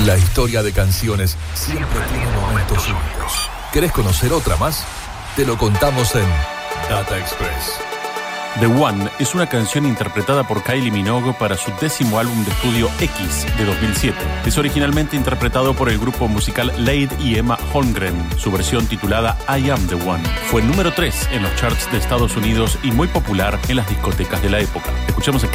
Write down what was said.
La historia de canciones siempre tiene momentos únicos. ¿Querés conocer otra más? Te lo contamos en Data Express. The One es una canción interpretada por Kylie Minogue para su 10º álbum de estudio X de 2007. Es originalmente interpretado por el grupo musical Lade y Emma Holmgren. Su versión titulada I Am The One fue número 3 en los charts de Estados Unidos y muy popular en las discotecas de la época. Escuchemos